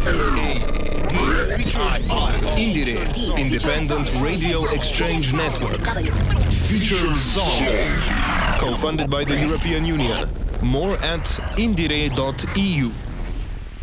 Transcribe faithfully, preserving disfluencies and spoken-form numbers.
Indire, Independent Radio Exchange Network. Featured Song. Co-funded by the European Union. More at indire dot e u.